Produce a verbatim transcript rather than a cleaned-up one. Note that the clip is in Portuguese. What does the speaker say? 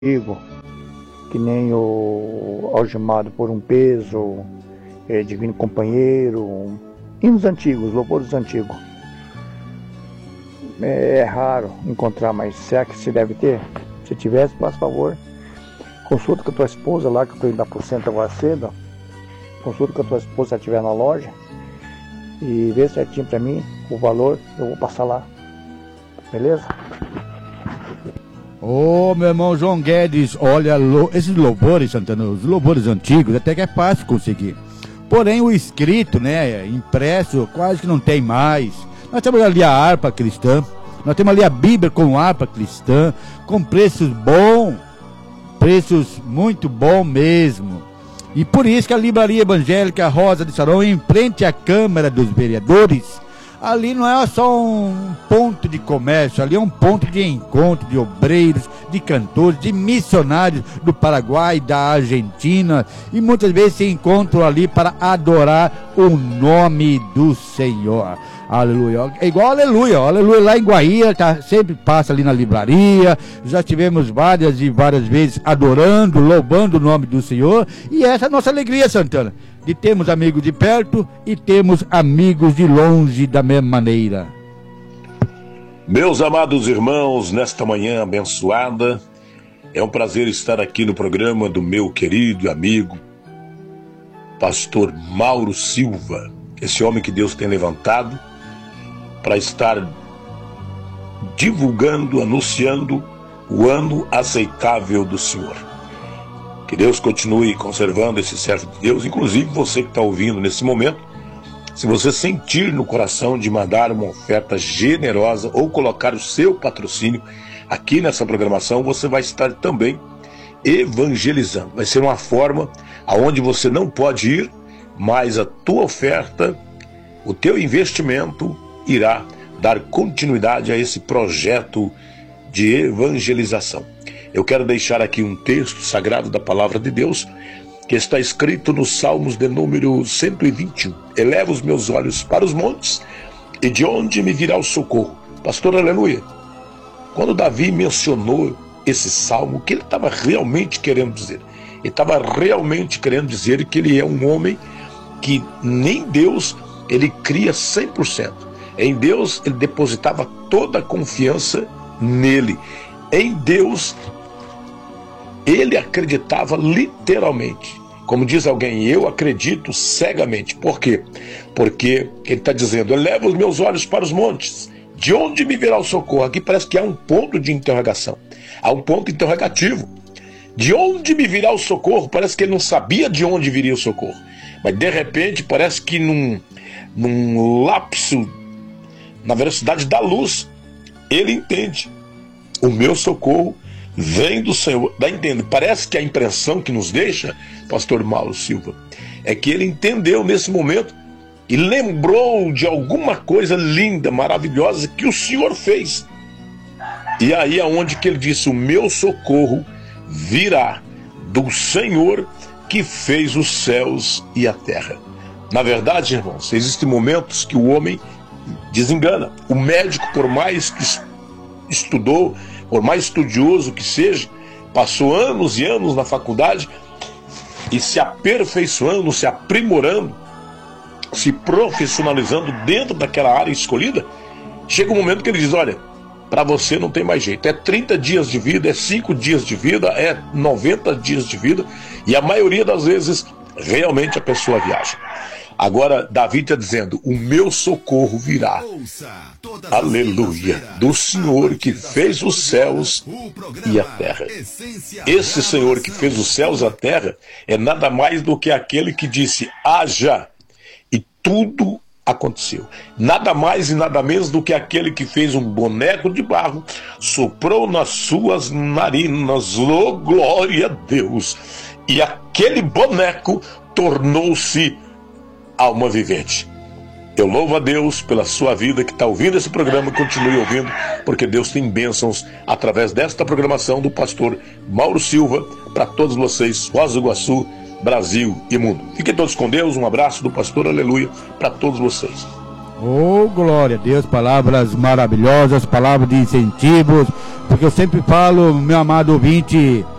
antigo, que nem o Algemado por um Peso, é, Divino Companheiro, hinos antigos, louvores antigos. É, é raro encontrar, mas será que se deve ter? Se tivesse, por favor, consulta com a tua esposa lá, que eu estou indo dar por cento agora cedo. Consulta com a tua esposa se ela estiver na loja e vê certinho para mim o valor, eu vou passar lá. Beleza? Ô, oh, meu irmão João Guedes, olha, esses louvores, Santana, os louvores antigos, até que é fácil conseguir. Porém, o escrito, né, impresso, quase que não tem mais. Nós temos ali a harpa cristã, nós temos ali a Bíblia com harpa cristã, com preços bons, preços muito bons mesmo. E por isso que a Livraria Evangélica Rosa de Saron, em frente à Câmara dos Vereadores, ali não é só um ponto de comércio, ali é um ponto de encontro de obreiros, de cantores, de missionários do Paraguai, da Argentina, e muitas vezes se encontram ali para adorar o nome do Senhor. Aleluia. É igual aleluia, aleluia lá em Guaíra, tá, sempre passa ali na livraria, já tivemos várias e várias vezes adorando, louvando o nome do Senhor, e essa é a nossa alegria, Santana, de termos amigos de perto e termos amigos de longe da mesma maneira. Meus amados irmãos, nesta manhã abençoada, é um prazer estar aqui no programa do meu querido amigo, pastor Mauro Silva, esse homem que Deus tem levantado para estar divulgando, anunciando o ano aceitável do Senhor. Que Deus continue conservando esse servo de Deus, inclusive você que está ouvindo nesse momento, se você sentir no coração de mandar uma oferta generosa ou colocar o seu patrocínio aqui nessa programação, você vai estar também evangelizando. Vai ser uma forma aonde você não pode ir, mas a tua oferta, o teu investimento irá dar continuidade a esse projeto de evangelização. Eu quero deixar aqui um texto sagrado da palavra de Deus, que está escrito nos Salmos de número cento e vinte e um. Eleva os meus olhos para os montes, e de onde me virá o socorro? Pastor, aleluia. Quando Davi mencionou esse salmo, o que ele estava realmente querendo dizer? Ele estava realmente querendo dizer que ele é um homem que nem Deus ele cria cem por cento. Em Deus ele depositava toda a confiança nele. Em Deus ele acreditava literalmente. Como diz alguém, eu acredito cegamente. Por quê? Porque ele está dizendo, eleva os meus olhos para os montes, de onde me virá o socorro? Aqui parece que há um ponto de interrogação, há um ponto interrogativo. De onde me virá o socorro? Parece que ele não sabia de onde viria o socorro, mas de repente parece que num, num lapso, na velocidade da luz, ele entende, o meu socorro vem do Senhor. Dá entendo? Parece que a impressão que nos deixa, pastor Mauro Silva, é que ele entendeu nesse momento e lembrou de alguma coisa linda, maravilhosa que o Senhor fez. E aí é onde que ele disse, o meu socorro virá do Senhor que fez os céus e a terra. Na verdade, irmãos, existem momentos que o homem desengana. O médico, por mais que estudou, por mais estudioso que seja, passou anos e anos na faculdade e se aperfeiçoando, se aprimorando, se profissionalizando dentro daquela área escolhida, chega um momento que ele diz, olha, para você não tem mais jeito, é trinta dias de vida, é cinco dias de vida, é noventa dias de vida, e a maioria das vezes realmente a pessoa viaja. Agora Davi está dizendo, o meu socorro virá, aleluia, do Senhor que fez os céus e a terra. Esse Senhor que fez os céus e a terra é nada mais do que aquele que disse, haja, e tudo aconteceu. Nada mais e nada menos do que aquele que fez um boneco de barro, soprou nas suas narinas, oh glória a Deus, e aquele boneco tornou-se alma vivente. Eu louvo a Deus pela sua vida que está ouvindo esse programa, continue ouvindo, porque Deus tem bênçãos através desta programação do pastor Mauro Silva para todos vocês, Foz do Iguaçu, Brasil e mundo. Fiquem todos com Deus, um abraço do pastor, aleluia, para todos vocês. Oh, glória a Deus, palavras maravilhosas, palavras de incentivos, porque eu sempre falo, meu amado ouvinte,